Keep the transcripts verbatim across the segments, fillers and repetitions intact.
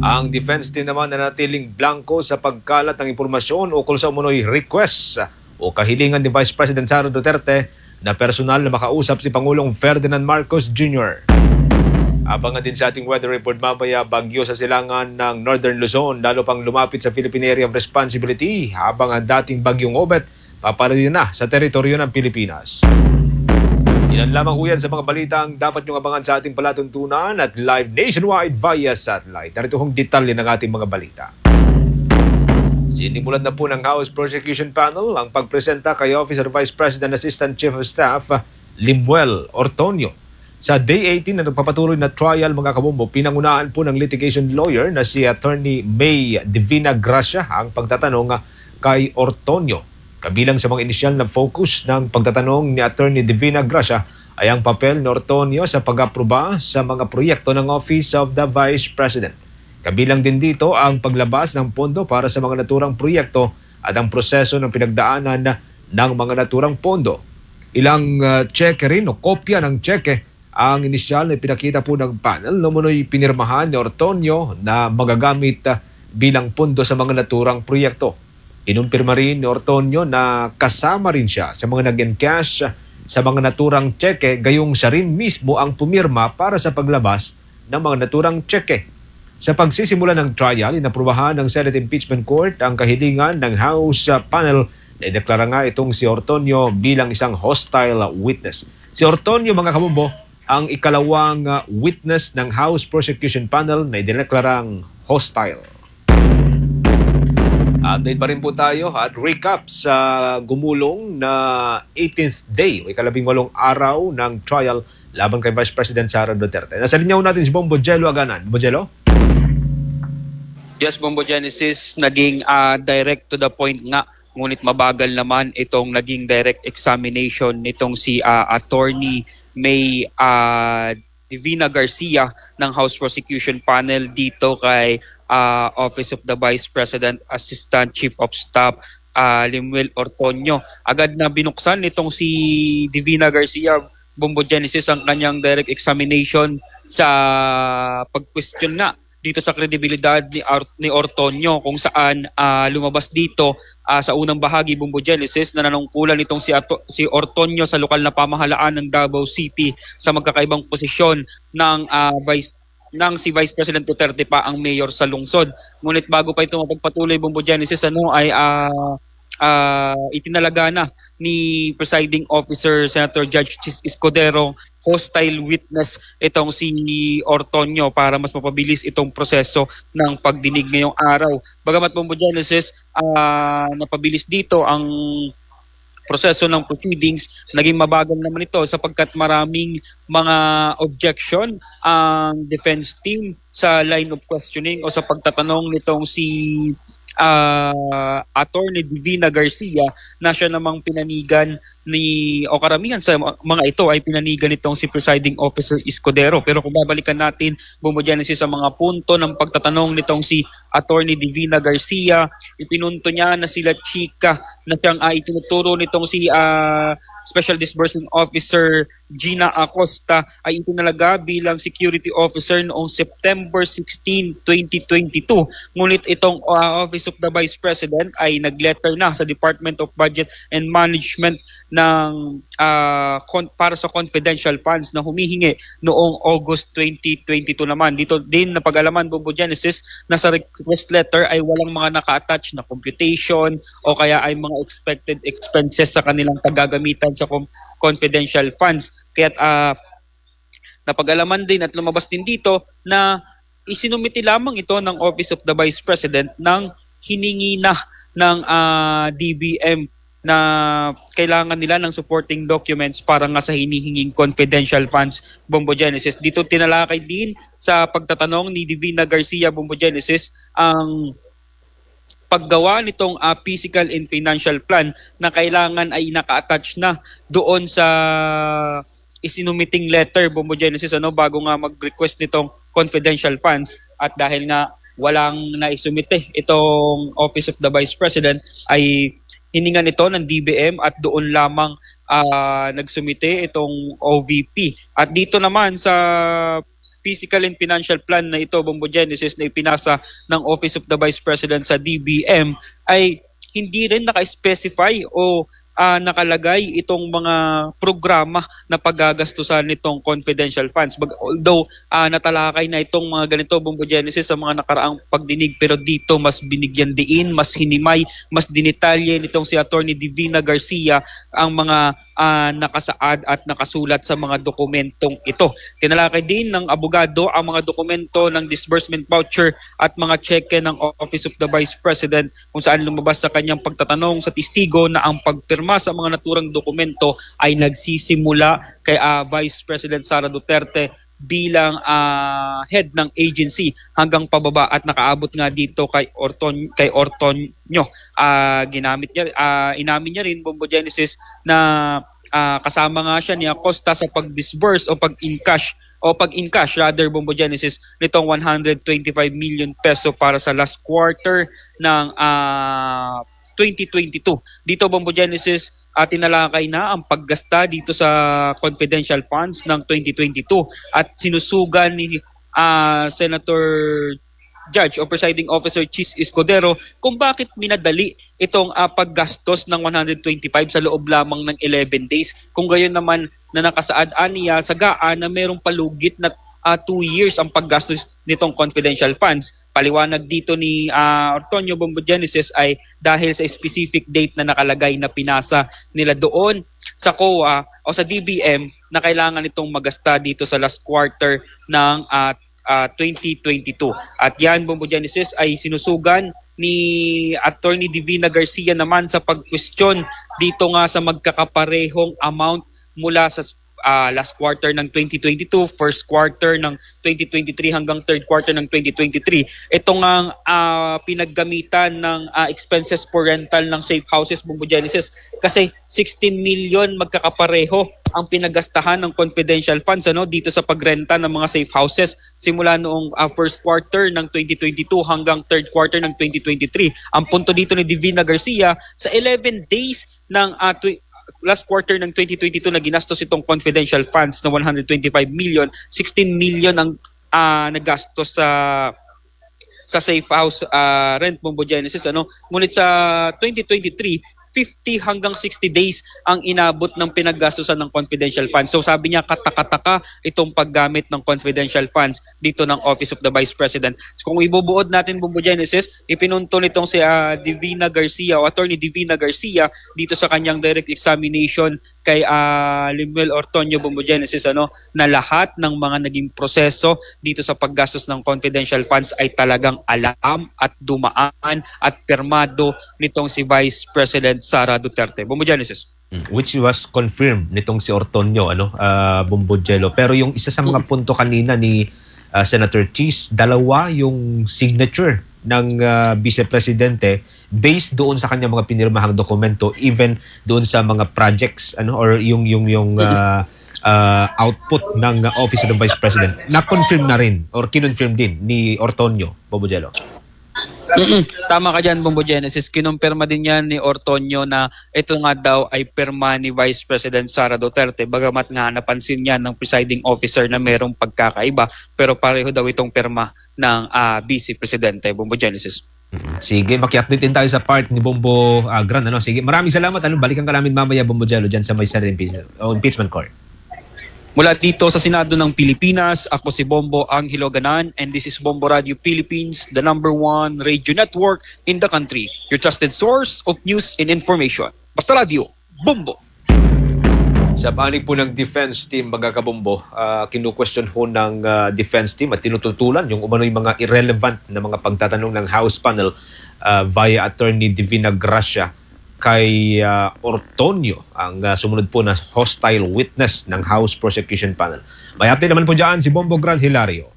Ang defense team naman na natiling blanco sa pagkalat ng impormasyon ukol sa umunoy request o kahilingan ni Vice President Sara Duterte na personal na makausap si Pangulong Ferdinand Marcos Junior Abangan din sa ating weather report mamaya, bagyo sa silangan ng Northern Luzon lalo pang lumapit sa Philippine Area of Responsibility habang ang dating bagyong Obet papalayo na sa teritoryo ng Pilipinas. Ilan lamang uyan sa mga balita ang dapat niyong abangan sa ating palatuntunan at live nationwide via satellite. Narito hong detalye ng ating mga balita. Sinimulan na po ng House Prosecution Panel ang pagpresenta kay Officer Vice President Assistant Chief of Staff Limuel Ortonio. Sa Day eighteen na nagpapatuloy na trial, mga kabombo, pinangunahan po ng litigation lawyer na si Attorney May Divina Gracia ang pagtatanong kay Ortonio. Kabilang sa mga inisyal na focus ng pagtatanong ni Attorney Divina Gracia ay ang papel ni Ortonio sa pag-aproba sa mga proyekto ng Office of the Vice President. Kabilang din dito ang paglabas ng pondo para sa mga naturang proyekto at ang proseso ng pinagdaanan ng mga naturang pondo. Ilang uh, cheque rin o kopya ng cheque ang inisyal na pinakita po ng panel na munoy pinirmahan ni Ortonio na magagamit uh, bilang pondo sa mga naturang proyekto. Inumpirma rin ni Ortonio na kasama rin siya sa mga nag-encash sa mga naturang cheque, gayong siya rin mismo ang pumirma para sa paglabas ng mga naturang cheque. Sa pagsisimula ng trial, inaprubahan ng Senate Impeachment Court ang kahilingan ng House panel na ideklara nga itong si Ortonio bilang isang hostile witness. Si Ortonio, mga kabombo, ang ikalawang witness ng House Prosecution Panel na idineklarang hostile. Update pa rin po tayo at recap sa gumulong na eighteenth day o ikalabing walong araw ng trial laban kay Vice President Sara Duterte. Nasa linyaw natin si Bombo Jello Aganan. Bombo Jello? Yes, Bombo Genesis, naging uh, direct to the point nga. Ngunit mabagal naman itong naging direct examination nitong si uh, Attorney May uh, Divina Garcia ng House Prosecution Panel dito kay Uh, Office of the Vice President Assistant Chief of Staff uh, Limuel Ortonio. Agad na binuksan nitong si Divina Garcia, Bombo Genesis, ang kanyang direct examination sa pag-question nga dito sa kredibilidad ni, Ar- ni Ortonio, kung saan uh, lumabas dito uh, sa unang bahagi, Bombo Genesis, na nanungkulan nitong si, Ato- si Ortonio sa lokal na pamahalaan ng Davao City sa magkakaibang posisyon ng uh, Vice nang si Vice President Duterte pa ang mayor sa lungsod. Ngunit bago pa ito mapagpatuloy, Bombo Genesis, ano ay uh, uh, itinalaga na ni Presiding Officer Senator Judge Chis Escudero hostile witness itong si Ortonio para mas mapabilis itong proseso ng pagdinig ngayong araw. Bagamat, Bombo Genesis, uh, napabilis dito ang proseso ng proceedings, naging mabagal naman ito sapagkat maraming mga objection ang defense team sa line of questioning o sa pagtatanong nitong si uh, Attorney Divina Garcia na siya namang pinanigan ni, o karamihan sa mga ito ay pinanigan nitong si Presiding Officer Escudero. Pero kung babalikan natin, Bombo Genesis, sa mga punto ng pagtatanong nitong si Attorney Divina Garcia, ipinunto niya na sila chika na siyang uh, itinuturo nitong si uh, Special Disbursing Officer Gina Acosta ay itinalaga bilang security officer noong September sixteenth, twenty twenty-two. Ngunit itong uh, Office of the Vice President ay nagletter na sa Department of Budget and Management ng uh, con- para sa confidential funds na humihingi noong August twenty twenty-two naman. Dito din napag-alaman, Bombo Genesis, na sa request letter ay walang mga naka-attach na computation o kaya ay mga expected expenses sa kanilang paggagamitan sa com- confidential funds. Kaya't uh, napag-alaman din at lumabas din dito na isinumiti lamang ito ng Office of the Vice President ng hiningi na ng uh, D B M na kailangan nila ng supporting documents para nga sa hinihinging confidential funds, Bombo Genesis. Dito tinalakay din sa pagtatanong ni Divina Garcia, Bombo Genesis, ang paggawa nitong uh, physical and financial plan na kailangan ay naka-attach na doon sa isinumiting letter, Bombo Genesis, ano, bago nga mag-request nitong confidential funds. At dahil nga walang naisumite itong Office of the Vice President, ay hiningan ito ng D B M at doon lamang uh, nagsumite itong O V P. At dito naman sa Fiscal and Financial Plan na ito, Bombo Genesis, na ipinasa ng Office of the Vice President sa D B M ay hindi rin naka-specify o uh, nakalagay itong mga programa na paggagastusan nitong confidential funds. Bag, although uh, natalakay na itong mga ganito, Bombo Genesis, sa mga nakaraang pagdinig, pero dito mas binigyan diin, mas hinimay, mas dinitalye nitong si Attorney Divina Garcia ang mga Uh, nakasaad at nakasulat sa mga dokumentong ito. Tinalakay din ng abogado ang mga dokumento ng disbursement voucher at mga cheque ng Office of the Vice President kung saan lumabas sa kanyang pagtatanong sa testigo na ang pagpirma sa mga naturang dokumento ay nagsisimula kay uh, Vice President Sara Duterte bilang uh, head ng agency hanggang pababa at nakaabot nga dito kay Orton kay Ortonio. Uh, ginamit niya uh, inamin niya rin, Bombo Genesis, na uh, kasama nga siya niya Costa sa pag-disburse o pag-encash o pag-encash rather, Bombo Genesis, nitong one hundred twenty-five million peso para sa last quarter ng uh, twenty twenty-two. Dito, Bombo Genesis, at uh, tinalakay na ang paggasta dito sa confidential funds ng twenty twenty-two at sinusugan ni uh, Senator Judge o Presiding Officer Chis Escudero kung bakit minadali itong uh, paggastos ng one hundred twenty-five sa loob lamang ng eleven days. Kung gayon naman na nakasaad aniya sa G A A na mayroong palugit na Uh, two years ang paggastos nitong confidential funds. Paliwanag dito ni uh, Ortonio, Bombo Genesis, ay dahil sa specific date na nakalagay na pinasa nila doon sa C O A o sa D B M na kailangan itong magasta dito sa last quarter ng uh, uh, twenty twenty-two. At yan, Bombo Genesis, ay sinusugan ni Attorney Divina Garcia naman sa pag-question dito nga sa magkakaparehong amount mula sa Uh, last quarter ng twenty twenty-two, first quarter ng twenty twenty-three hanggang third quarter ng twenty twenty-three. Ito nga uh, pinaggamitan ng uh, expenses for rental ng safe houses, Bombo Genesis, kasi sixteen million magkakapareho ang pinagastahan ng confidential funds ano dito sa pagrenta ng mga safe houses simula noong uh, first quarter ng twenty twenty-two hanggang third quarter ng twenty twenty-three. Ang punto dito ni Divina Garcia, sa eleven days ng uh, tw- last quarter ng twenty twenty-two na ginastos itong confidential funds na one hundred twenty-five million, sixteen million ang uh, nagastos sa sa safe house uh, rent, Bombo Genesis, ano. Ngunit sa twenty twenty-three, fifty hanggang sixty days ang inabot ng pinaggastusan ng confidential funds. So sabi niya, katakataka itong paggamit ng confidential funds dito ng Office of the Vice President. So kung ibubuod natin, Bombo Genesis, ipinunto nitong si uh, Divina Garcia o Attorney Divina Garcia dito sa kanyang direct examination kay uh, Limuel Ortonio, Bombo Genesis, ano, na lahat ng mga naging proseso dito sa paggastos ng confidential funds ay talagang alam at dumaan at pirmado nitong si Vice President Sara Duterte. Bombo Genesis. Which was confirmed nitong si Ortonio, ano, uh, Bombo Jello. Pero yung isa sa mga punto kanina ni uh, Senator Chis, dalawa yung signature ng uh, Vice Presidente based doon sa kanyang mga pinirmahang dokumento, even doon sa mga projects, ano, or yung yung yung uh, uh, output ng uh, Office of the Vice President. Na-confirm na rin or kinonfirm din ni Ortonio, Bombo Jello. Mm-mm. Tama ka dyan, Bombo Genesis. Kinumpirma din yan ni Ortonio na ito nga daw ay pirma ni Vice President Sara Duterte. Bagamat nga napansin niya ng presiding officer na merong pagkakaiba, pero pareho daw itong pirma ng uh, Vice Presidente, Bombo Genesis. Sige, maki-update din tayo sa part ni Bombo uh, Gran. Ano? Sige, maraming salamat. Ano? Balikan ka namin mamaya, Bombo Jello, dyan sa may Senate impeachment, oh, impeachment court. Mula dito sa Senado ng Pilipinas, ako si Bombo Angelo Ganan, and this is Bombo Radio Philippines, the number one radio network in the country. Your trusted source of news and information. Basta Radio, Bombo! Sa panig po ng defense team, mga kabombo, uh, kinu-question ho ng uh, defense team at tinututulan yung umano'y mga irrelevant na mga pagtatanong ng House panel uh, via Attorney Divina Garcia kay uh, Ortonio, ang uh, sumunod po na hostile witness ng House Prosecution Panel. May update naman po dyan si Bombo Gran Hilario.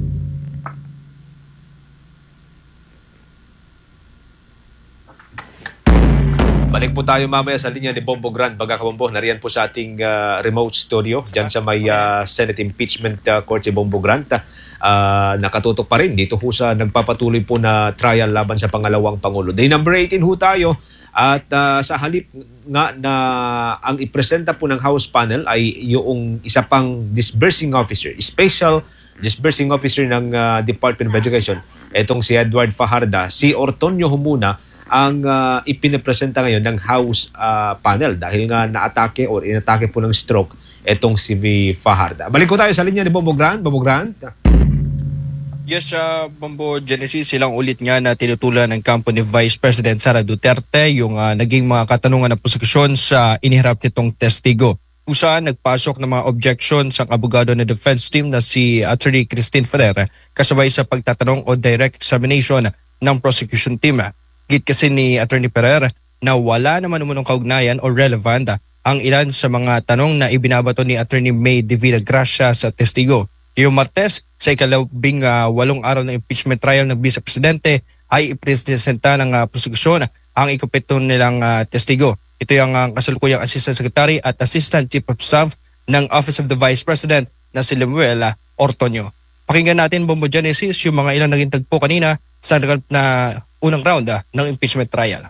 Balik po tayo mamaya sa linya ni Bombo Gran, Baga Kabombo. Nariyan po sa ating uh, remote studio dyan sa may uh, Senate Impeachment uh, Court si Bombo Gran. Uh, nakatutok pa rin dito po sa nagpapatuloy po na trial laban sa pangalawang Pangulo. Day number eighteen ho tayo. At uh, sa halip nga na ang ipresenta po ng House panel ay yung isa pang disbursing officer, special disbursing officer ng uh, Department of Education, itong si Edward Fajarda. Si Ortonio Humuna ang uh, ipinapresenta ngayon ng House uh, panel dahil nga naatake o inatake po ng stroke itong si V. Fajarda. Balik ko tayo sa linya ni Bobo Grant. Bobo Grant. Yes, uh, Bombo Genesis, silang ulit nga na tinutulan ng kampo ni Vice President Sara Duterte yung uh, naging mga katanungan ng prosekusyon sa iniharap nitong testigo. Kung saan nagpasok ng mga objections ang abogado ng defense team na si Attorney Christine Ferrer kasabay sa pagtatanong o direct examination ng prosecution team. Git kasi ni Attorney Ferrer na wala naman umunong kaugnayan o relevant ang ilan sa mga tanong na ibinabato ni Attorney May Divina Gracia sa testigo. Yung Martes, sa ikalabing uh, walong araw ng impeachment trial ng Vice Presidente ay ipresenta ng uh, prosekusyon ang ikapito nilang uh, testigo. Ito yung uh, kasalukuyang Assistant Secretary at Assistant Chief of Staff ng Office of the Vice President na si Lemuel Ortonio. Pakinggan natin, Bombo Genesis, yung mga ilang naging tagpo kanina sa na unang round uh, ng impeachment trial.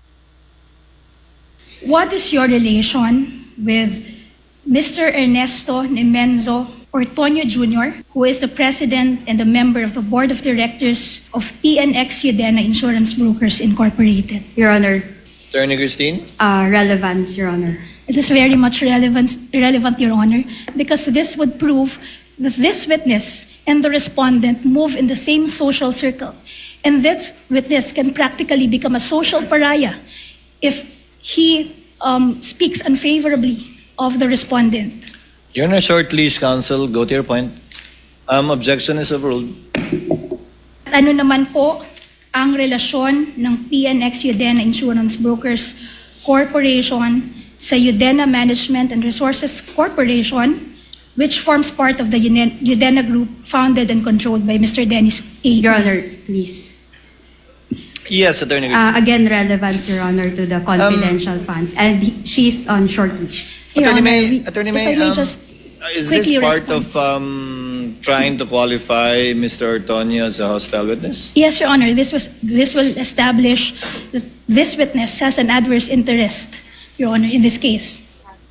What is your relation with Mister Ernesto Nemenzo Ortonio Junior, who is the president and a member of the board of directors of P N X Udena Insurance Brokers Incorporated? Your Honor. Attorney Christine? Uh, relevance, Your Honor. It is very much relevant, relevant, Your Honor, because this would prove that this witness and the respondent move in the same social circle. And this witness can practically become a social pariah if he um, speaks unfavorably of the respondent. You're on a short leash, counsel. Go to your point. Um, objection is overruled. Ano naman po ang relasyon ng P N X Udena Insurance Brokers Corporation sa Udena Management and Resources Corporation, which forms part of the Udena Group founded and controlled by Mister Dennis A. Your Honor, please. Yes, Attorney Christine. Uh, again, relevance, Your Honor, to the confidential um, funds. And he- she's on short leash. Your Attorney Honor, May, we- Attorney if May, I may um, just is this quickly part respond. of um, trying to qualify Mister Ortonio as a hostile witness? Yes, Your Honor, this was this will establish that this witness has an adverse interest, Your Honor, in this case.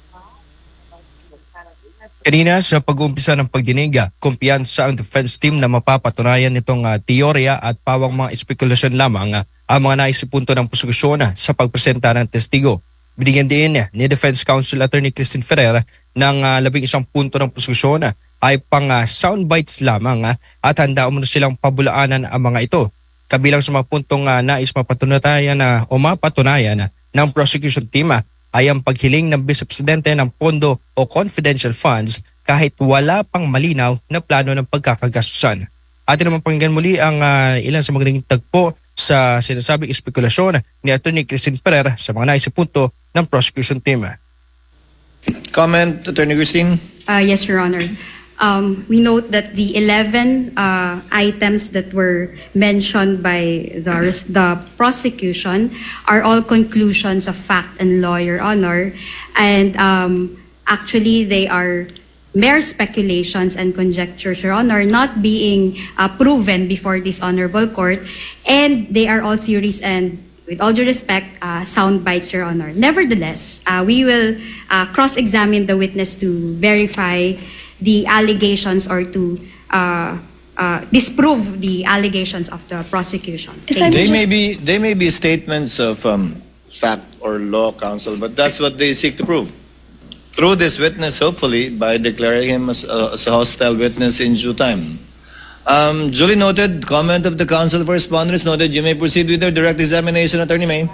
Kanina sa pag-uumpisa ng pagdinig, kumpiyansa ang defense team na mapapatunayan nitong uh, teorya at pawang mga espekulasyon lamang uh, ang mga naisipunto ng prosekusyon uh, sa pagpresenta ng testigo. Binigyan din uh, ni Defense Counsel Attorney Christine Ferrer ng uh, labing isang punto ng prosekusyon uh, ay pang uh, soundbites lamang uh, at handa umano silang pabulaanan ang mga ito. Kabilang sa mga puntong uh, nais mapatunayan uh, o mapatunayan uh, ng prosecution team uh, ay ang paghiling ng Vice Presidente ng pondo o confidential funds kahit wala pang malinaw na plano ng pagkakagastusan. Atin naman pakinggan muli ang uh, ilan sa mga naging tagpo sa sinasabing espekulasyon ni Attorney Christine Ferrer sa mga naisipunto ng prosecution team. Comment, Attorney Christine? Uh, yes, Your Honor. Um, we note that the eleven uh, items that were mentioned by the, the prosecution are all conclusions of fact and law, Your Honor. And um, actually, they are mere speculations and conjectures, Your Honor, not being uh, proven before this honorable court. And they are all theories and, with all due respect, uh, sound bites, Your Honor. Nevertheless, uh, we will uh, cross-examine the witness to verify the allegations or to uh, uh, disprove the allegations of the prosecution. If Thank I you. They may just- be they may be statements of um, fact or law, counsel, but that's what they seek to prove through this witness. Hopefully, by declaring him as a, as a hostile witness in due time. Um, duly noted. Comment of the counsel for respondents noted. You may proceed with your direct examination, Attorney May.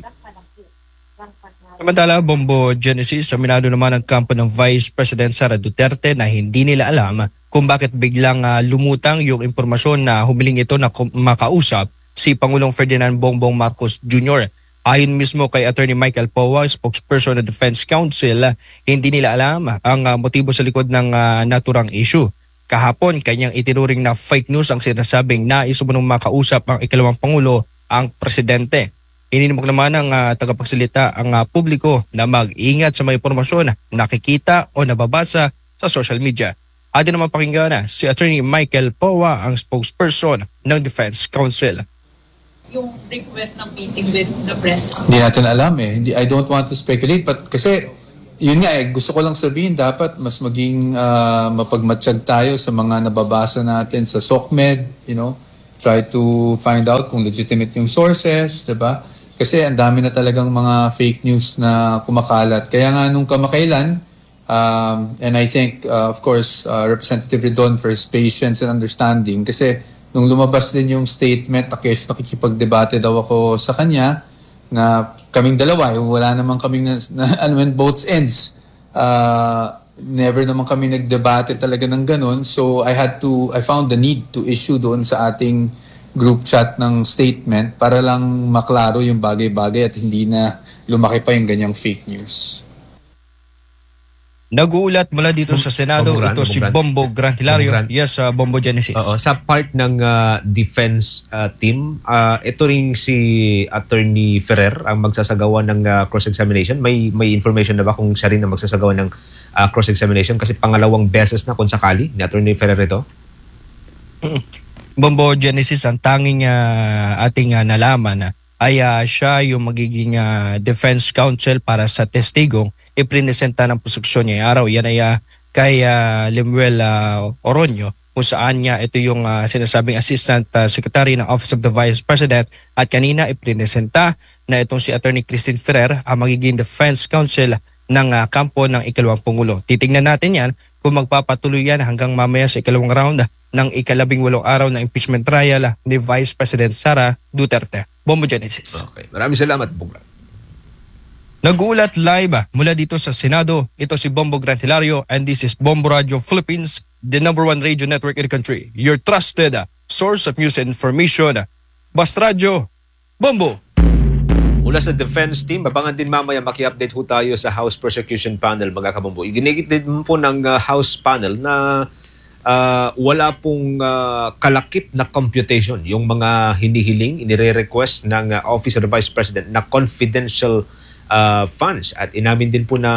Samantala, Bombo Genesis, aminado naman ang kampo ng Vice President Sara Duterte na hindi nila alam kung bakit biglang uh, lumutang yung impormasyon na humiling ito na makausap si Pangulong Ferdinand Bongbong Marcos Junior Ayon mismo kay Attorney Michael Powa, spokesperson ng Defense Council, hindi nila alam ang uh, motibo sa likod ng uh, naturang issue. Kahapon, kanyang itinuring na fake news ang sinasabing nais umunong makausap ang ikalawang Pangulo, ang Presidente. Ininimok naman ng uh, tagapagsalita ang uh, publiko na mag-ingat sa mga impormasyon na nakikita o nababasa sa social media. Atin naman pakinggan na si Attorney Michael Powa, ang spokesperson ng Defense Council. Yung request ng meeting with the press. Hindi natin alam eh. Hindi, I don't want to speculate but kasi yun nga eh, gusto ko lang sabihin, dapat mas maging uh, mapagmatsyag tayo sa mga nababasa natin sa SOCMED, you know, try to find out kung legitimate yung sources, diba? Kasi ang dami na talagang mga fake news na kumakalat. Kaya nga nung kamakailan, um, and I think, uh, of course, uh, Representative Redon for his patience and understanding, kasi nung lumabas din yung statement, nakikipag nakikipagdebate daw ako sa kanya, na kaming dalawa, yung wala naman kaming na, na ano man, both ends. Uh, never naman kami nagdebate talaga ng ganun. So I had to, I found the need to issue doon sa ating group chat ng statement para lang maklaro yung bagay-bagay at hindi na lumaki pa yung ganyang fake news. Nag-uulat mula dito sa Senado, Bombo Grant, ito si Bombo Bombo Grant Hilario. Bombo Grant. Yes, uh, Bombo Genesis. Oo, sa part ng uh, defense uh, team, uh, ito ring si Attorney Ferrer ang magsasagawa ng uh, cross-examination. May may information na ba kung siya rin ang magsasagawa ng uh, cross-examination? Kasi pangalawang beses na kung sakali ni Attorney Ferrer ito. Bombo Genesis, ang tanging uh, ating uh, nalaman uh, ay uh, siya yung magiging uh, defense counsel para sa testigong iprinesenta ng prosekusyon niya araw. Yan ay uh, kay uh, Limuel uh, Oronio, kung saan niya ito yung uh, sinasabing Assistant uh, Secretary ng Office of the Vice President, at kanina iprinesenta na itong si Attorney Christine Ferrer ang magiging defense counsel ng uh, kampo ng ikalawang Pungulo. Titingnan natin yan kung magpapatuloy yan hanggang mamaya sa ikalawang round ng ikalabing walong araw ng impeachment trial ni Vice President Sara Duterte. Bombo Genesis. Okay, maraming salamat, Bombo. Nag-uulat live mula dito sa Senado. Ito si Bombo Grant Hilario, and this is Bombo Radio Philippines, the number one radio network in the country. Your trusted source of news and information. Bast Radio, Bombo! Mula sa defense team, abangan din mamaya maki-update ho tayo sa House Prosecution Panel, mga kabombo. Iginigit din po ng uh, House Panel na uh, wala pong uh, kalakip na computation yung mga hinihiling, inire-request ng uh, Office of the Vice President na confidential Uh, funds, at inamin din po na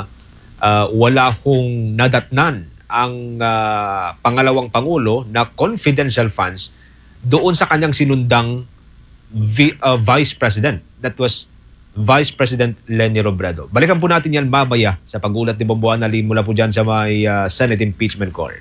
uh, wala hong nadatnan ang uh, pangalawang Pangulo na confidential funds doon sa kanyang sinundang vi- uh, Vice President. That was Vice President Leni Robredo. Balikan po natin yan mamaya sa pag-ulat ni Bombo Anali mula po dyan sa may uh, Senate Impeachment Court.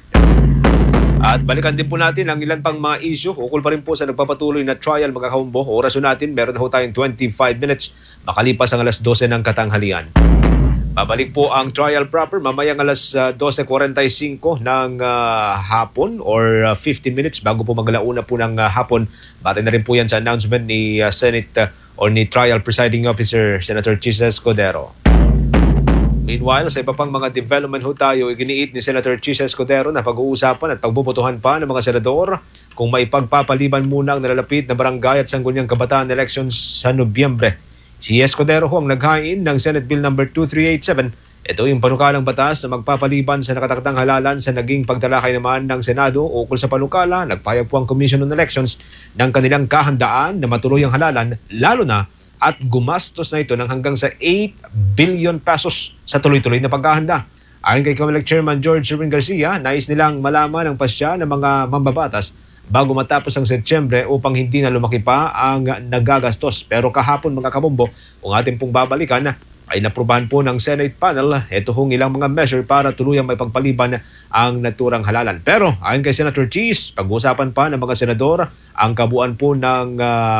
At balikan din po natin ang ilan pang mga issue ukol pa rin po sa nagpapatuloy na trial, mga kabombo. Orasyon natin, meron na ho tayong twenty-five minutes makalipas ang alas dose ng katanghalian. Babalik po ang trial proper mamayang alas uh, twelve forty-five ng uh, hapon or uh, fifteen minutes bago po maglauna po ng uh, hapon. Batay na rin po yan sa announcement ni uh, Senate uh, or ni Trial Presiding Officer Senator Chis Escudero. Meanwhile, sa iba pang mga development ho tayo, iginiit ni Senator Chis Escudero na pag-uusapan at pagbubutuhan pa ng mga senador kung may pagpapaliban muna ang nalalapit na barangay at sangguniang kabataan elections sa Nobyembre. Si Escudero ho ang naghain ng Senate Bill number two three eight seven. Ito yung panukalang batas na magpapaliban sa nakatakdang halalan sa naging pagtalakay naman ng Senado ukol sa panukala. Nagpayag po ang Commission on Elections ng kanilang kahandaan na matuloy ang halalan, lalo na at gumastos na ito ng hanggang sa eight billion pesos sa tuloy-tuloy na paghahanda. Ayon kay Comelec Chairman George Erwin Garcia, nais nilang malaman ang pasya ng mga mambabatas bago matapos ang Setyembre upang hindi na lumaki pa ang nagagastos. Pero kahapon, mga kabombo, kung ating pong babalikan, ay naprubahan po ng Senate panel ito hong ilang mga measure para tuluyang may pagpaliban ang naturang halalan. Pero ayon kay Senator Chis, pag-usapan pa ng mga senador ang kabuuan po ng uh,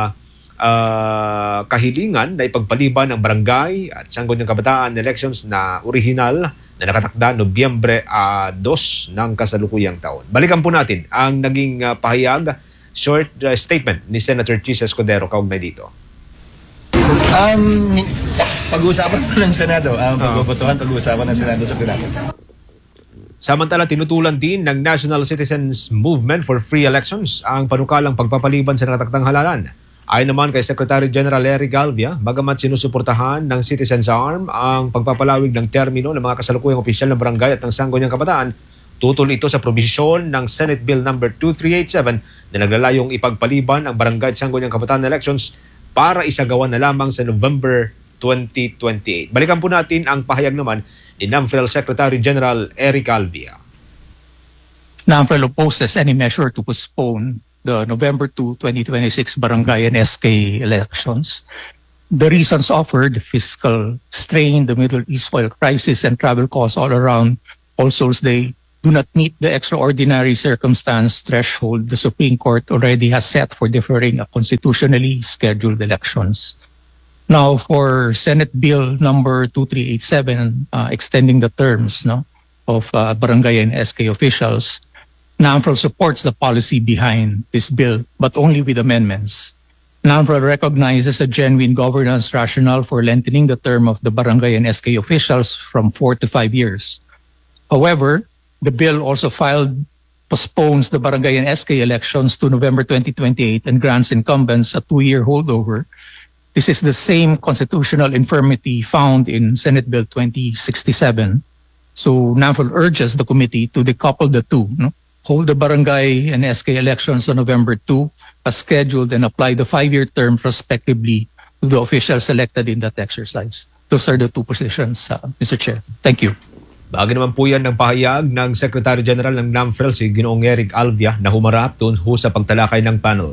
Uh, kahilingan na ipagpaliban ng barangay at sangguniang kabataan elections na original na nakatakda Nobyembre uh, dos ng kasalukuyang taon. Balikan po natin ang naging uh, pahayag, short uh, statement ni Senator Chis Escudero kaugnay dito. Um, pag-uusapan pa ng Senado, ang um, pagbubutuhan, pag-uusapan ng Senado sa Senado. Samantala, tinutulan din ng National Citizens Movement for Free Elections ang panukalang pagpapaliban sa nakatakdang halalan. Ayon naman kay Secretary General Eric Galvia, bagamat sinusuportahan ng Citizens Arm ang pagpapalawig ng termino ng mga kasalukuyang opisyal ng barangay at ng sangguniang kabataan, tutol ito sa probisyon ng Senate Bill number two three eight seven na naglalayong ipagpaliban ang barangay at sangguniang kabataan elections para isagawa na lamang sa November twenty twenty-eight. Balikan po natin ang pahayag naman ni NAMFREL Secretary General Eric Galvia. NAMFREL opposes any measure to postpone the November second, twenty twenty-six barangay and S K elections. The reasons offered, fiscal strain, the Middle East oil crisis, and travel costs all around All Souls Day, do not meet the extraordinary circumstance threshold the Supreme Court already has set for deferring a constitutionally scheduled elections. Now, for Senate Bill number two three eight seven, uh, extending the terms no, of uh, barangay and S K officials, NAMFREL supports the policy behind this bill, but only with amendments. NAMFREL recognizes a genuine governance rationale for lengthening the term of the barangay and S K officials from four to five years. However, the bill also filed postpones the barangay and S K elections to November twenty twenty-eight and grants incumbents a two-year holdover. This is the same constitutional infirmity found in Senate Bill twenty sixty-seven. So NAMFREL urges the committee to decouple the two, no? Hold the barangay and S K elections on November second as scheduled and apply the five-year term respectively to the officials selected in that exercise. Those are the two positions, uh, Mister Chair. Thank you. Bahagi naman po yan ng pahayag ng Secretary General ng NAMFREL, si Ginoong Eric Alvia, na humarap doon ho sa pagtalakay ng panel.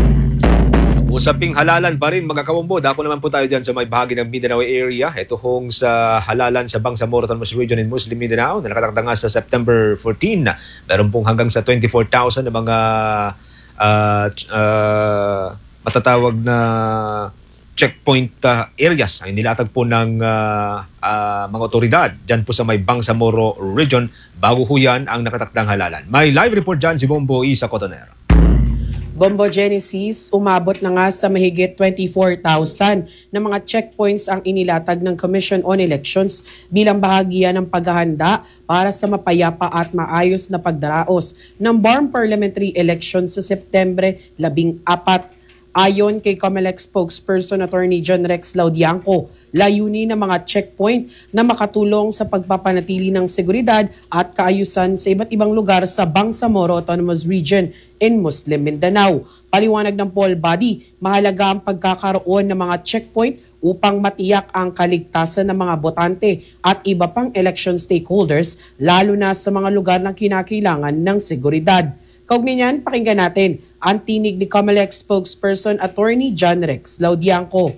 Usaping halalan pa rin mga kawombo. Dako naman po tayo dyan sa may bahagi ng Mindanao area. Ito hong sa halalan sa Bangsamoro Autonomous Region in Muslim Mindanao na nakatakda nga sa September fourteenth. Meron pong hanggang sa twenty-four thousand na mga uh, uh, matatawag na checkpoint uh, areas ang nilatag po ng uh, uh, mga otoridad dyan po sa may Bangsamoro Region. Bago ho yan ang nakatakdang halalan. May live report dyan si Bombo Isa Cotoner. Bombo Genesis, umabot na nga sa mahigit twenty-four thousand na mga checkpoints ang inilatag ng Commission on Elections bilang bahagi ng paghahanda para sa mapayapa at maayos na pagdaraos ng B A R M Parliamentary Elections sa Setyembre labing apat. Ayon kay COMELEC spokesperson Attorney John Rex Laudianco, layunin ng mga checkpoint na makatulong sa pagpapanatili ng seguridad at kaayusan sa iba't ibang lugar sa Bangsamoro Autonomous Region in Muslim Mindanao. Paliwanag ng poll body, mahalaga ang pagkakaroon ng mga checkpoint upang matiyak ang kaligtasan ng mga botante at iba pang election stakeholders, lalo na sa mga lugar na kinakailangan ng seguridad. Kaugnay niyan, pakinggan natin ang tinig ni COMELEC spokesperson Attorney John Rex Laudianco.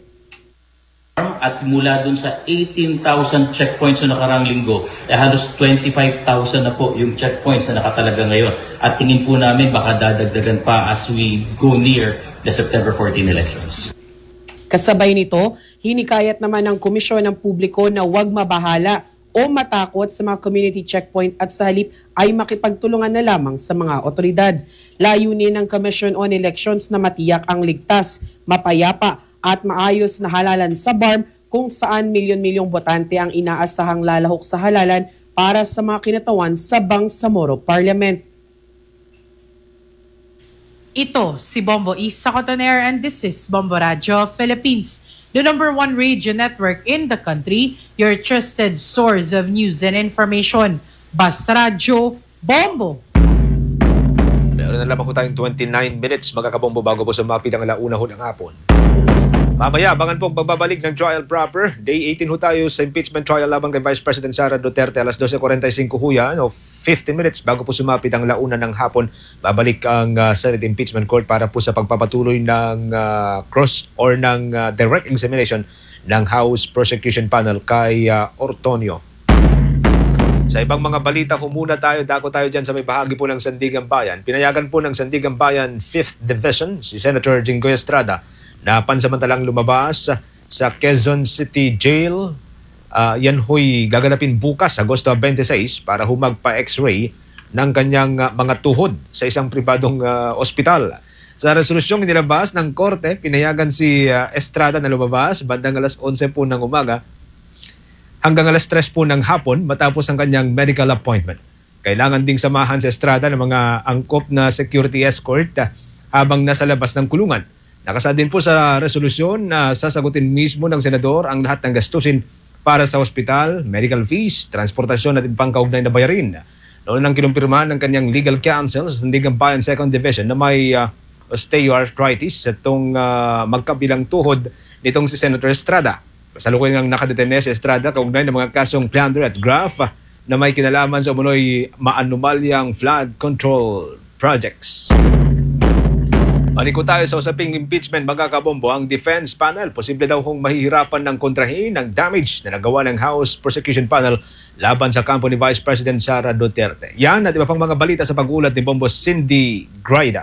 At mula dun sa eighteen thousand checkpoints na nakarang linggo, eh halos twenty-five thousand na po yung checkpoints na nakatalaga ngayon. At tingin po namin baka dadagdagan pa as we go near the September fourteenth elections. Kasabay nito, hinikayat naman ng komisyon ng publiko na huwag mabahala o matakot sa mga community checkpoint at sa halip ay makipagtulungan na lamang sa mga otoridad. Layunin ng Commission on Elections na matiyak ang ligtas, mapayapa at maayos na halalan sa B A R M kung saan milyon-milyong botante ang inaasahang lalahok sa halalan para sa mga kinatawan sa Bangsamoro Parliament. Ito si Bombo Isa Cotoner and this is Bombo Radio Philippines, the number one radio network in the country, your trusted source of news and information. Basta Radio Bombo. Meron na lamang ko tayong twenty-nine minutes magkakabombo bago po sumapit ang alauna ho ng hapon. Mamaya, abangan po ang pagbabalik ng trial proper. Day eighteen ho tayo sa impeachment trial laban kay Vice President Sara Duterte. Alas twelve forty-five ho yan o fifty minutes bago po sumapit ang launa ng hapon. Babalik ang uh, Senate Impeachment Court para po sa pagpapatuloy ng uh, cross or ng uh, direct examination ng House Prosecution Panel kay uh, Ortonio. Sa ibang mga balita, humuna tayo, dako tayo dyan sa may bahagi po ng Sandigan Bayan. Pinayagan po ng Sandigan Bayan fifth Division, si Senator Jinggoy Estrada, na pansamantalang lumabas sa Quezon City Jail. Uh, yan ho'y gaganapin bukas, Agosto twenty-six, para humagpa-x-ray ng kanyang uh, mga tuhod sa isang pribadong uh, ospital. Sa resolusyong inilabas ng korte, pinayagan si uh, Estrada na lumabas bandang alas eleven po ng umaga hanggang alas tres po ng hapon matapos ang kanyang medical appointment. Kailangan ding samahan si Estrada ng mga angkop na security escort uh, habang nasa labas ng kulungan. Nakasa din po sa resolusyon na sasagutin mismo ng senador ang lahat ng gastusin para sa ospital, medical fees, transportasyon at ibang kaugnay na bayarin. Noon nang kinumpirma ng kanyang legal counsel sa Sandigan Bayan second Division na may uh, osteoarthritis itong uh, magkabilang tuhod nitong si Senator Estrada. Kasalukuyan ang nakadetene si Estrada kaugnay ng mga kasong plunder at graft na may kinalaman sa umunoy maanumalyang flood control projects. Maliko tayo sa usaping impeachment, mga kabombo. Ang defense panel, posible daw kung mahihirapan ng kontrahin ng damage na nagawa ng House Prosecution Panel laban sa kampo ni Vice President Sara Duterte. Yan at iba pang mga balita sa pag-ulat ni Bombo Cindy Graida.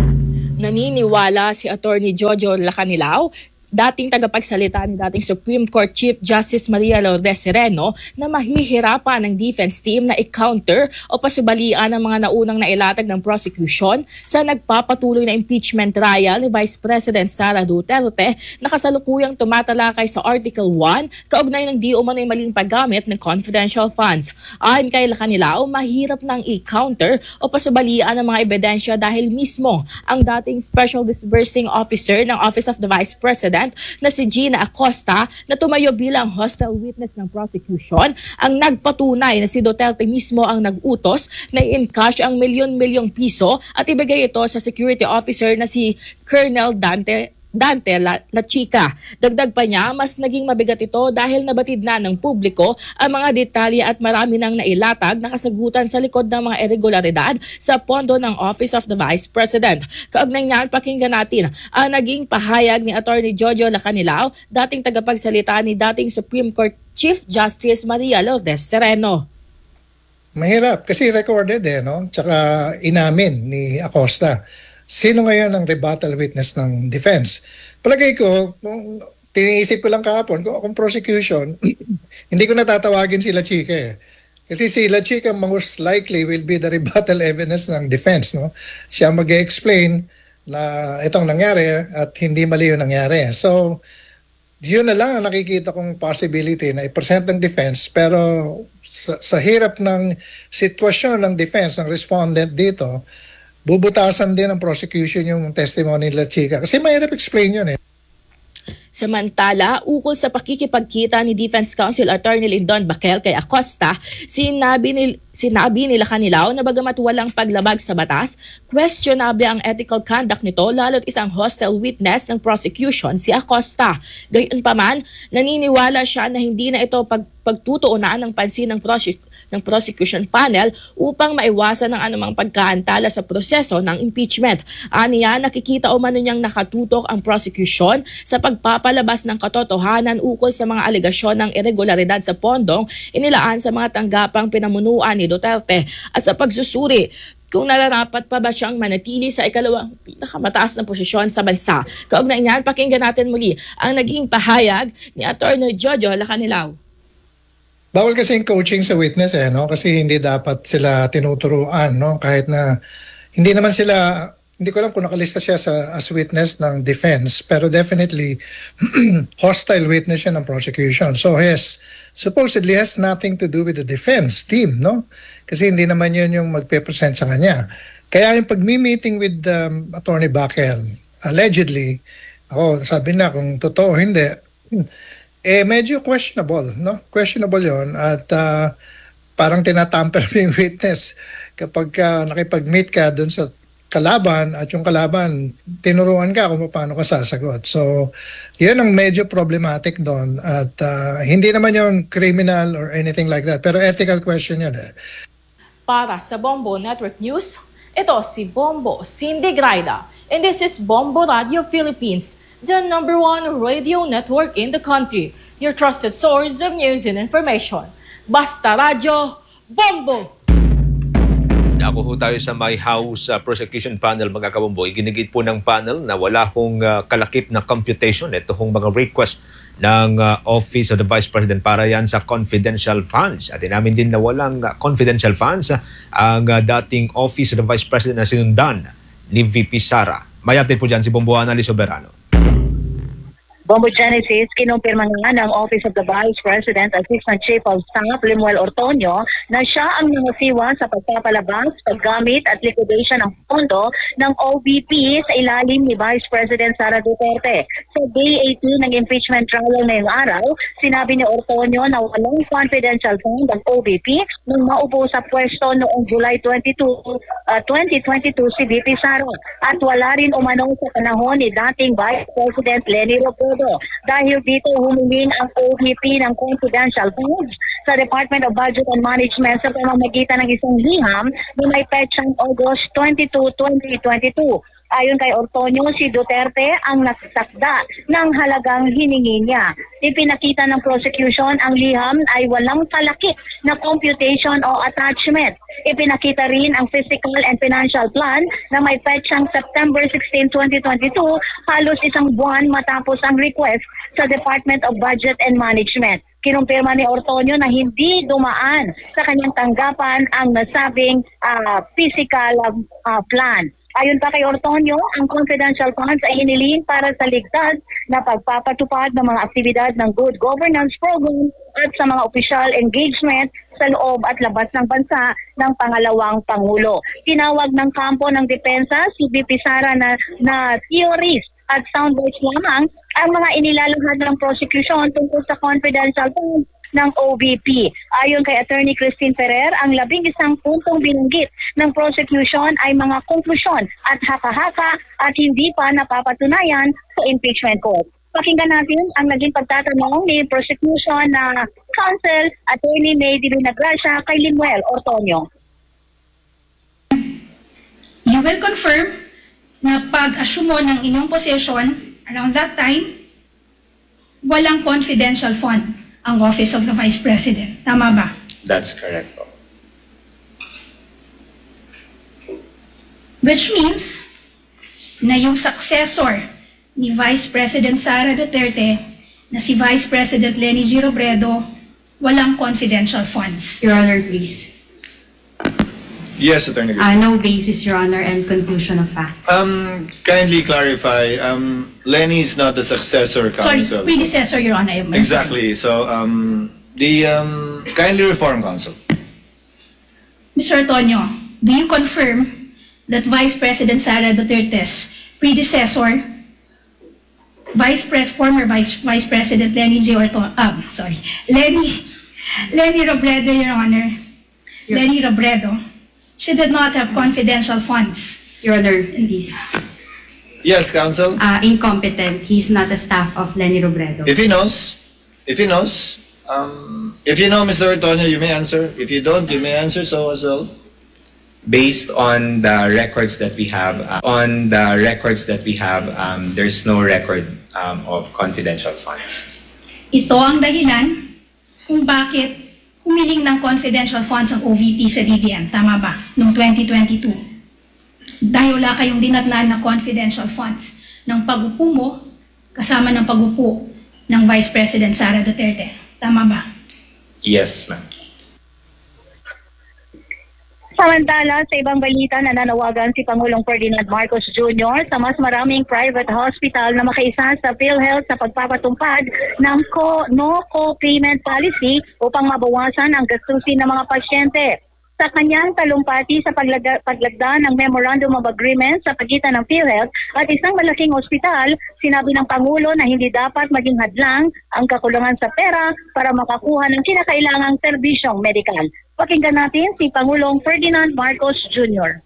Naniniwala si Attorney Jojo Lacanilao, dating tagapagsalita ni dating Supreme Court Chief Justice Maria Lourdes Sereno, na mahihirapan ng defense team na i-counter o pasubalian ang mga naunang nailatag ng prosecution sa nagpapatuloy na impeachment trial ni Vice President Sara Duterte na kasalukuyang tumatalakay sa Article one kaugnay ng di umano'y maling paggamit ng confidential funds. Ayon kay Lacanilao, mahirap nang i-counter o pasubalian ang mga ebidensya dahil mismo ang dating Special Disbursing Officer ng Office of the Vice President na si Gina Acosta na tumayo bilang hostile witness ng prosecution ang nagpatunay na si Duterte mismo ang nag-utos na i-encash ang milyon-milyong piso at ibigay ito sa security officer na si Colonel Dante Dante La, La Chica. Dagdag pa niya, mas naging mabigat ito dahil nabatid na ng publiko ang mga detalye at marami nang nailatag na kasagutan sa likod ng mga irregularidad sa pondo ng Office of the Vice President. Kaugnay niyan, pakinggan natin ang naging pahayag ni Attorney Jojo Lacanilao, dating tagapagsalita ni dating Supreme Court Chief Justice Maria Lourdes Sereno. Mahirap kasi recorded eh, no? Tsaka inamin ni Acosta. Sino ngayon ang rebuttal witness ng defense? Palagay ko, kung tiniisip ko lang kahapon, kung akong prosecution, hindi ko natatawagin si La Chica eh. Kasi si La Chica most likely will be the rebuttal evidence ng defense. No? Siya mag-explain na itong nangyari at hindi mali yung nangyari. So, yun na lang ang nakikita kong possibility na i-present ng defense. Pero sa, sa hirap ng sitwasyon ng defense, ng respondent dito, bubutasan din ng prosecution yung testimony nila Chica. Kasi mahirap explain yun eh. Samantala, ukol sa pakikipagkita ni Defense Counsel Attorney Lyndon Baquel kay Acosta, sinabi ni Sinabi nila Lacanilao na bagamat walang paglabag sa batas, questionable ang ethical conduct nito lalo't isang hostile witness ng prosecution si Acosta. Gayunpaman, naniniwala siya na hindi na ito pag pagtutuunan ng pansin ng, prosec- ng prosecution panel upang maiwasan ng anumang pagkaantala sa proseso ng impeachment. Aniya, nakikita umano niyang nakatutok ang prosecution sa pagpapalabas ng katotohanan ukol sa mga alegasyon ng irregularidad sa pondong inilaan sa mga tanggapang pinamunuan ni Duterte at sa pagsusuri kung nararapat pa ba siyang manatili sa ikalawang pinakamataas na posisyon sa bansa. Kaugnay niyan, pakinggan natin muli ang naging pahayag ni Attorney Jojo Lacanilao. Bawal kasi yung coaching sa witness eh, no? Kasi hindi dapat sila tinuturuan, no? Kahit na hindi naman sila, hindi ko alam kung nakalista siya sa, as witness ng defense, pero definitely hostile witness siya ng prosecution. So yes, supposedly has nothing to do with the defense team, no? Kasi hindi naman yun yung magpe-present sa kanya. Kaya yung pag-meeting with um, Attorney Baquel, allegedly, ako sabi na kung totoo hindi, eh medyo questionable, no? Questionable yon at uh, parang tinatamper mo yung witness kapag uh, nakipag-meet ka dun sa kalaban at yung kalaban, tinuruan ka kung paano ka sasagot. So, yun ang medyo problematic doon at uh, hindi naman yun criminal or anything like that, pero ethical question yun eh. Para sa Bombo Network News, ito si Bombo Cindy Graida and this is Bombo Radio Philippines, the number one radio network in the country, your trusted source of news and information. Basta Radio, Bombo! Ako ho tayo sa My House uh, Prosecution Panel, mga kabombo. Iginigit po ng panel na wala hong uh, kalakip na computation. Ito hong mga request ng uh, Office of the Vice President para yan sa confidential funds. At inamin din na walang uh, confidential funds uh, ang uh, dating Office of the Vice President na sinundan ni V P Sara. May update po dyan si Bombo Annalyn Soberano. Bombo Genesis, kinumpirma nga ng Office of the Vice President Assistant Chief of Staff Limuel Ortonio na siya ang nangasiwa sa pagpapalabas, paggamit at liquidation ng pondo ng O V P sa ilalim ni Vice President Sara Duterte. Sa Day eighteen ng impeachment trial ngayong araw, sinabi ni Ortonio na walang confidential fund ng O V P nang maupo sa pwesto noong July twenty-two, uh, twenty twenty-two si V P Sara at wala rin umano sa panahon ni dating Vice President Leni Robredo. Dahil dito humiling ang O V P ng confidential funds sa Department of Budget and Management sa pamamagitan ng isang liham na may petsang August twenty-second, twenty twenty-two. Ayon kay Ortonio, si Duterte ang nagsakda ng halagang hiningi niya. Ipinakita ng prosecution ang liham ay walang kalakip na computation o attachment. Ipinakita rin ang physical and financial plan na may petsang September sixteenth, twenty twenty-two, halos isang buwan matapos ang request sa Department of Budget and Management. Kinumpirma ni Ortonio na hindi dumaan sa kanyang tanggapan ang nasabing uh, physical uh, plan. Ayon pa kay Ortonio, ang confidential funds ay hiniling para sa ligtas na pagpapatupad ng mga aktibidad ng Good Governance Program at sa mga official engagement sa loob at labas ng bansa ng pangalawang Pangulo. Tinawag ng kampo ng depensa si B P Sara na, na theorist at soundbites lamang ang mga inilalahad ng prosecution tungkol sa confidential funds ng O V P. Ayon kay Attorney Christine Ferrer, ang labing isang puntong binanggit ng prosecution ay mga konklusyon at haka-haka at hindi pa napapatunayan sa impeachment court. Pakinggan natin ang naging pagtatanong ni prosecution na counsel Attorney May Divina Gracia kay Limuel Ortonio. You will confirm na pag-asumo ng inyong posisyon around that time, walang confidential fund ang Office of the Vice President. Tama ba? That's correct. Which means na yung successor ni Vice President Sara Duterte na si Vice President Leni G. Robredo, walang confidential funds. Your Honor, please. Yes, Attorney. Uh, no basis, Your Honor, and conclusion of fact. Um, kindly clarify, um, Lenny is not the successor counsel. Sorry, predecessor, Your Honor. Exactly. So, um, the um, kindly reform counsel. Mister Ortonio, do you confirm that Vice President Sara Duterte's predecessor, Vice Pres, former Vice Vice President Leni G. Ortonio, um, sorry, Leni, Leni Robredo, Your Honor, Your Leni Robredo, she did not have confidential funds. Your Honor, please. Yes, counsel. Uh, incompetent. He's not a staff of Leni Robredo. If he knows, if he knows, um, if you know, Mister Ortonio, you may answer. If you don't, you may answer so as well. Based on the records that we have, uh, on the records that we have, um, there's no record um, of confidential funds. Ito ang dahilan kung bakit humiling ng confidential funds ang O V P sa D B M. Tama ba? Noong twenty twenty-two. Dahil wala kayong dinatnan na confidential funds ng pag-upo mo kasama ng pag-upo ng Vice President Sara Duterte. Tama ba? Yes, ma'am. Samantala, sa ibang balita, nananawagan si Pangulong Ferdinand Marcos Junior sa mas maraming private hospital na makaisa sa PhilHealth sa pagpapatupad ng co no co-payment policy upang mabawasan ang gastusin ng mga pasyente. Sa kanyang talumpati sa paglagda, paglagda ng Memorandum of Agreement sa pagitan ng PhilHealth at isang malaking ospital, sinabi ng Pangulo na hindi dapat maging hadlang ang kakulangan sa pera para makakuha ng kinakailangang serbisyong medikal. Pakinggan natin si Pangulong Ferdinand Marcos Junior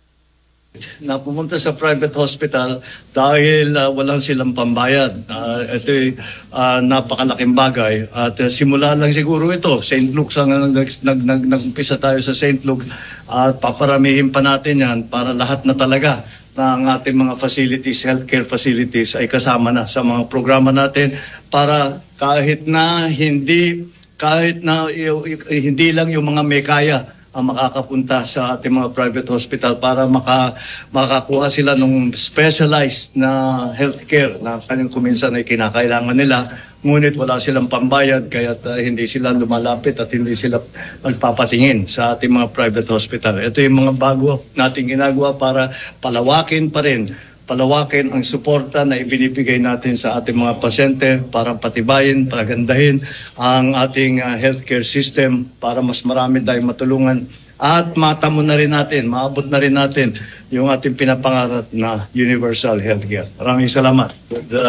na pumunta sa private hospital dahil uh, walang silang pambayad. Uh, ito ay uh, napakalaking bagay. At uh, simula lang siguro ito. Saint Luke's ang nag-umpisa nag, nag, nag tayo sa Saint Luke at uh, paparamihin pa natin yan para lahat na talaga ng ating mga facilities, healthcare facilities ay kasama na sa mga programa natin para kahit na hindi kahit na y- y- hindi lang yung mga may kaya ang makakapunta sa ating mga private hospital para maka, makakuha sila ng specialized na healthcare na kanyang kuminsan ay kinakailangan nila, ngunit wala silang pambayad kaya uh, hindi sila lumalapit at hindi sila magpapatingin sa ating mga private hospital. Ito yung mga bago nating ginagawa para palawakin pa rin palawakin ang suporta na ibinibigay natin sa ating mga pasyente para patibayin, pagandahin ang ating uh, healthcare system para mas marami tayong matulungan at matamo na rin natin, maabot na rin natin yung ating pinapangarap na universal healthcare. Maraming salamat. The...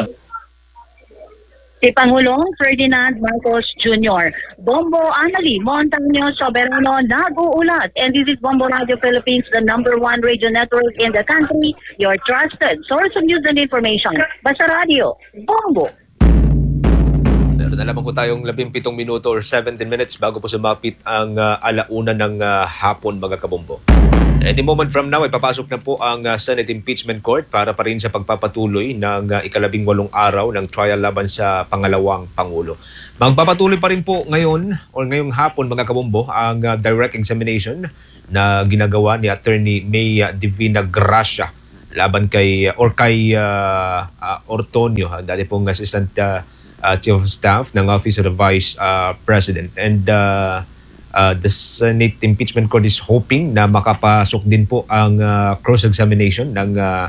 Si Pangulong Ferdinand Marcos Junior Bombo Anali Montaño Soberano nag-uulat. And this is Bombo Radio Philippines, the number one radio network in the country, your trusted source of news and information. Basta Radio, Bombo. Meron na lamang po tayong labing pitong minuto or seventeen minutes bago po sumapit ang uh, alauna ng uh, hapon, mga kabombo. Any moment from now ay papasok na po ang uh, Senate Impeachment Court para pa rin sa pagpapatuloy ng uh, ikalabing walong araw ng trial laban sa pangalawang Pangulo. Magpapatuloy pa rin po ngayon o ngayong hapon mga kabombo ang uh, direct examination na ginagawa ni Attorney May Divina Gracia laban kay or kay uh, uh, Ortonio, dati pong Assistant uh, uh, Chief of Staff ng Office of the Vice uh, President. And uh, Uh, the Senate Impeachment Court is hoping na makapasok din po ang uh, cross-examination ng uh,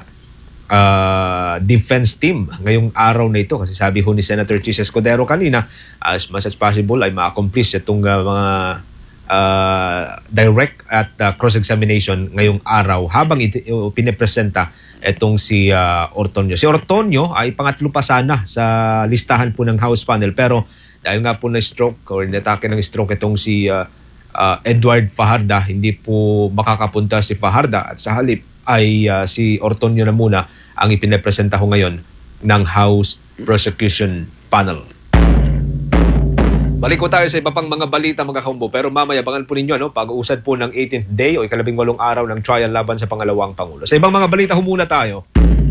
uh, defense team ngayong araw na ito. Kasi sabi ho ni Senator Chis Escudero kanina, as much as possible ay ma-accomplish itong uh, mga uh, direct at uh, cross-examination ngayong araw habang iti- uh, pinipresenta itong si uh, Ortonio. Si Ortonio ay pangatlo pa sana sa listahan po ng House panel, pero dahil nga po na stroke or natake ng stroke itong si uh, uh, Edward Fajarda, hindi po makakapunta si Fajarda at sa halip ay uh, si Ortonio na muna ang ipinapresenta ho ngayon ng House Prosecution Panel. Balik ko tayo sa iba pang mga balita mga kaumbo, pero mamaya abangan po ninyo no, pag-uusad po ng eighteenth day o ikalabing walong araw ng trial laban sa pangalawang Pangulo. Sa ibang mga balita humuna tayo.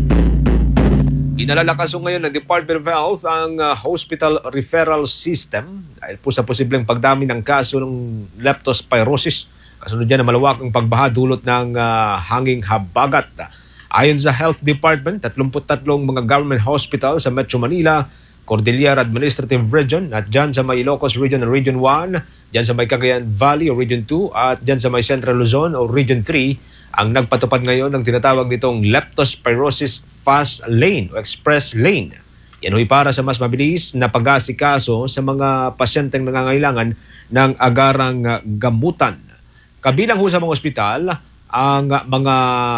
Inalalakas ngayon ng Department of Health ang uh, hospital referral system dahil po sa posibleng pagdami ng kaso ng leptospirosis. Kasunod yan na malawakang pagbaha dulot ng uh, hanging habagat. Ayon sa Health Department, thirty-three mga government hospital sa Metro Manila, Cordillera Administrative Region at dyan sa may Ilocos Region o Region one, dyan sa may Cagayan Valley o Region two at dyan sa may Central Luzon o Region three ang nagpatupad ngayon ng tinatawag nitong leptospirosis fast lane o express lane. Yan ho'y para sa mas mabilis na pag-asikaso sa mga pasyenteng nangangailangan ng agarang gamutan. Kabilang ho sa mga ospital ang mga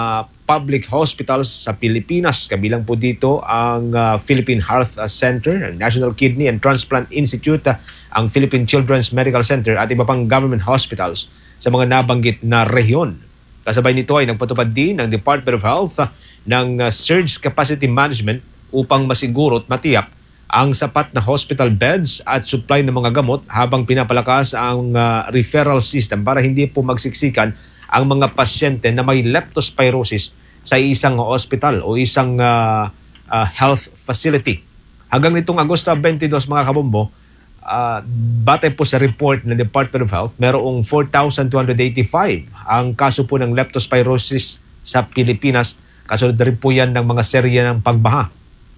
public hospitals sa Pilipinas. Kabilang po dito ang uh, Philippine Heart Center, ang National Kidney and Transplant Institute, ang Philippine Children's Medical Center at iba pang government hospitals sa mga nabanggit na rehiyon. Kasabay nito ay nagpatupad din ng Department of Health ng uh, surge capacity management upang masiguro at matiyak ang sapat na hospital beds at supply ng mga gamot habang pinapalakas ang uh, referral system para hindi po magsiksikan ang mga pasyente na may leptospirosis sa isang hospital o isang uh, uh, health facility. Hanggang nitong Agosto twenty-two mga kabombo, Uh, batay po sa report ng Department of Health, merong four thousand two hundred eighty-five ang kaso po ng leptospirosis sa Pilipinas. Kasunod na rin po yan ng mga serye ng pagbaha.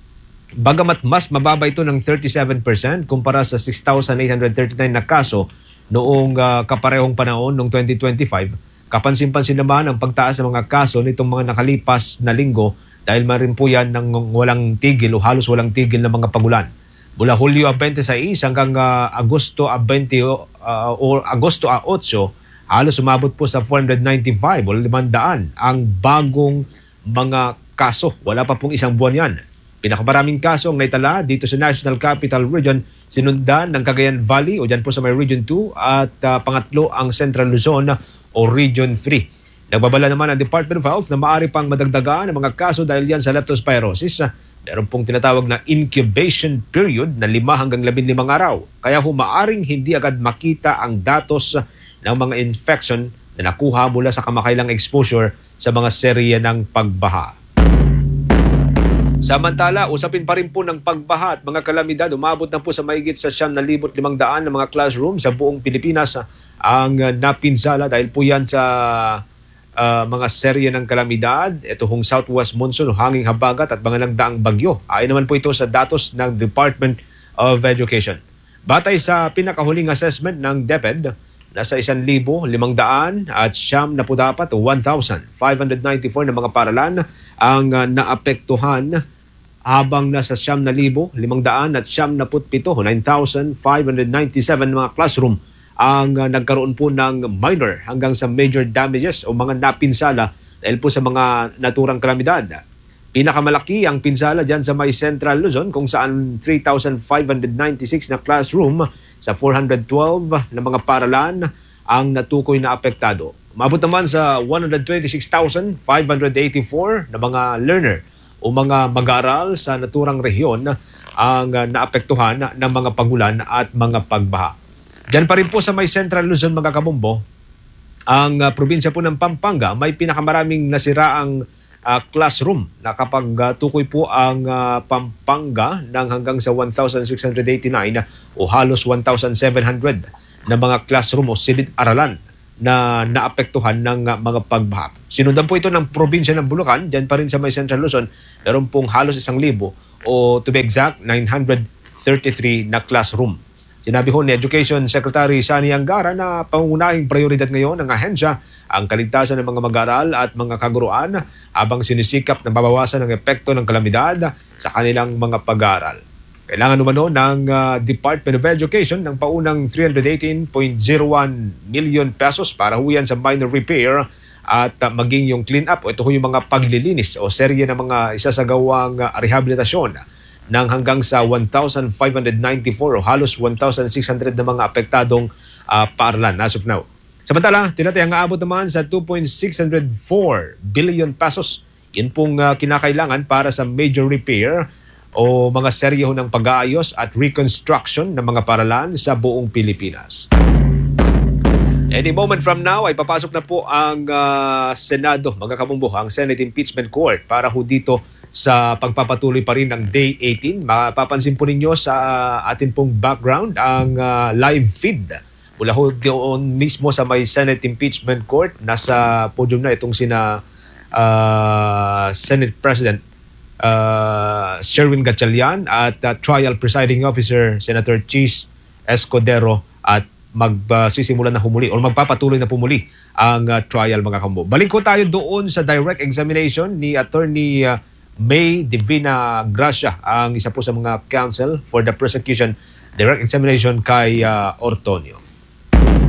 Bagamat mas mababa ito ng thirty-seven percent kumpara sa six thousand eight hundred thirty-nine na kaso noong uh, kaparehong panahon noong twenty twenty-five, kapansin-pansin naman ang pagtaas ng mga kaso nitong mga nakalipas na linggo dahil marin po yan ng walang tigil o halos walang tigil na mga pagulan. Mula Hulyo twenty-six hanggang uh, Agosto twenty uh, or Agosto eight, halos umabot po sa four hundred ninety-five o limang daan ang bagong mga kaso. Wala pa pong isang buwan yan. Pinakamaraming kaso ang naitala dito sa National Capital Region, sinundan ng Cagayan Valley o dyan po sa may Region two at uh, pangatlo ang Central Luzon o Region three. Nagbabala naman ang Department of Health na maaari pang madagdagan ang mga kaso dahil yan sa leptospirosis. Meron pong tinatawag na incubation period na lima hanggang labing limang araw. Kaya humaaring hindi agad makita ang datos ng mga infection na nakuha mula sa kamakailang exposure sa mga serye ng pagbaha. Samantala, usapin pa rin po ng pagbaha at mga kalamidad. Umabot na po sa mahigit sa siyam na libot limang daan ng mga classroom sa buong Pilipinas ang napinsala dahil po yan sa Uh, mga serye ng kalamidad, ito hong southwest monsoon, hanging habagat at mga nagdaang bagyo. Ayon naman po ito sa datos ng Department of Education. Batay sa pinakahuling assessment ng DepEd, nasa isang libo, limang daan at siyam na po dapat one thousand five hundred ninety-four na mga paralan ang uh, naapektuhan habang nasa siyam na libo, limang daan at siyam na putpito, nine thousand five hundred ninety-seven mga classroom ang uh, nagkaroon po ng minor hanggang sa major damages o mga napinsala dahil po sa mga naturang kalamidad. Pinakamalaki ang pinsala dyan sa may Central Luzon kung saan three thousand five hundred ninety-six na classroom sa four hundred twelve na mga paralan ang natukoy na apektado. Umabot naman sa one hundred twenty-six thousand five hundred eighty-four na mga learner o mga mag-aaral sa naturang rehiyon ang uh, naapektuhan ng mga pagulan at mga pagbaha. Diyan pa rin po sa may Central Luzon mga kabombo, Ang uh, probinsya po ng Pampanga may pinakamaraming nasiraang uh, classroom na kapag uh, tukoy po ang uh, Pampanga ng hanggang sa one thousand six hundred eighty-nine o halos one thousand seven hundred na mga classroom o silid-aralan na naapektuhan ng uh, mga pagbaha. Sinundan po ito ng probinsya ng Bulacan, dyan pa rin sa may Central Luzon, meron pong halos isang libo o to be exact, nine hundred thirty-three na classroom. Sinabi ho ni Education Secretary Sani Angara na pangunahing prioridad ngayon ng ahensya ang kaligtasan ng mga mag-aaral at mga kaguruan habang sinisikap na mabawasan ang epekto ng kalamidad sa kanilang mga pag-aaral. Kailangan umano ng uh, Department of Education ng paunang three hundred eighteen point zero one million pesos para huyan sa minor repair at uh, maging yung clean up o ito yung mga paglilinis o serye ng mga isasagawang uh, rehabilitasyon ng hanggang sa one thousand five hundred ninety-four o halos one thousand six hundred na mga apektadong uh, paaralan as of now. Samantala, tinatayang aabot naman sa two point six zero four billion pesos. Yun pong uh, kinakailangan para sa major repair o mga serye ng pag-aayos at reconstruction ng mga paaralan sa buong Pilipinas. Any moment from now ay papasok na po ang uh, Senado, mga kabumbo, ang Senate Impeachment Court para ho dito sa pagpapatuloy pa rin ng Day eighteen. Mapapansin po ninyo sa uh, atin pong background ang uh, live feed. Mula ho doon mismo sa may Senate Impeachment Court, nasa podium na itong sina uh, Senate President uh, Sherwin Gatchalian at uh, Trial Presiding Officer Senator Chis Escudero at magsisimula uh, na humuli o magpapatuloy na pumuli ang uh, trial, mga kambo. Balik ko tayo doon sa direct examination ni Attorney uh, May Divina Gracia, ang isa po sa mga counsel for the prosecution, direct examination kay uh, Ortonio.